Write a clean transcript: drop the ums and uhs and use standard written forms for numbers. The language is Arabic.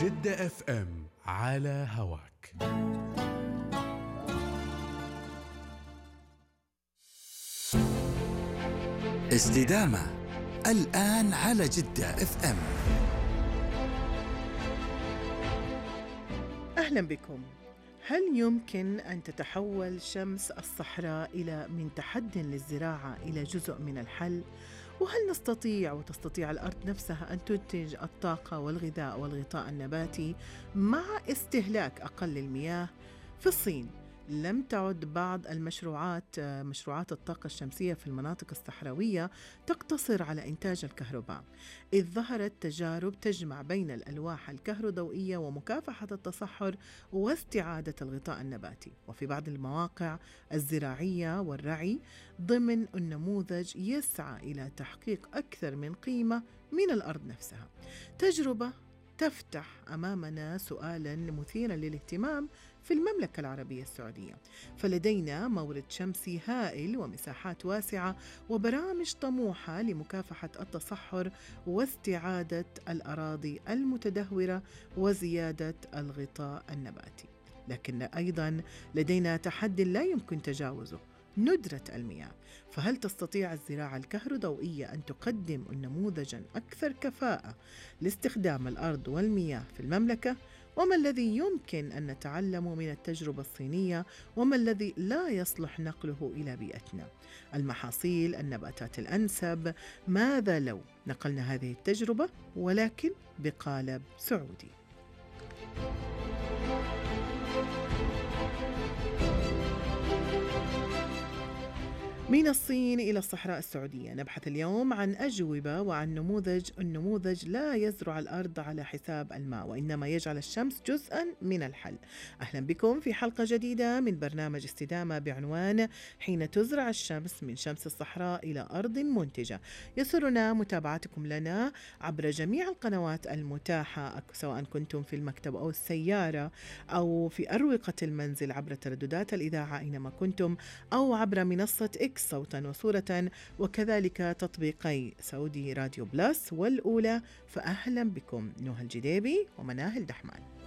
جدة اف ام على هواك. استدامة الآن على جدة اف ام. أهلا بكم. هل يمكن أن تتحول شمس الصحراء من تحد للزراعة إلى جزء من الحل؟ وهل نستطيع وتستطيع الأرض نفسها أن تنتج الطاقة والغذاء والغطاء النباتي مع استهلاك أقل المياه؟ في الصين لم تعد بعض مشروعات الطاقة الشمسية في المناطق الصحراوية تقتصر على إنتاج الكهرباء، إذ ظهرت تجارب تجمع بين الألواح الكهروضوئية ومكافحة التصحر واستعادة الغطاء النباتي. وفي بعض المواقع الزراعية والرعي ضمن النموذج يسعى إلى تحقيق أكثر من قيمة من الأرض نفسها. تجربة تفتح أمامنا سؤالاً مثيراً للاهتمام في المملكة العربية السعودية، فلدينا مورد شمسي هائل ومساحات واسعة وبرامج طموحة لمكافحة التصحر واستعادة الأراضي المتدهورة وزيادة الغطاء النباتي. لكن أيضاً لدينا تحدي لا يمكن تجاوزه: ندرة المياه. فهل تستطيع الزراعة الكهروضوئية أن تقدم نموذجاً أكثر كفاءة لاستخدام الأرض والمياه في المملكة؟ وما الذي يمكن أن نتعلم من التجربة الصينية؟ وما الذي لا يصلح نقله إلى بيئتنا؟ المحاصيل، النباتات الأنسب. ماذا لو نقلنا هذه التجربة ولكن بقالب سعودي؟ من الصين إلى الصحراء السعودية نبحث اليوم عن أجوبة وعن النموذج لا يزرع الأرض على حساب الماء وإنما يجعل الشمس جزءاً من الحل. أهلا بكم في حلقة جديدة من برنامج استدامة بعنوان حين تزرع الشمس من شمس الصحراء إلى أرض منتجة. يسرنا متابعتكم لنا عبر جميع القنوات المتاحة، سواء كنتم في المكتب أو السيارة أو في أروقة المنزل، عبر ترددات الإذاعة أينما كنتم، أو عبر منصة إكس صوتا وصورة، وكذلك تطبيقي سعودي راديو بلس والأولى. فأهلا بكم نهى الجديبي ومناهل دحمان.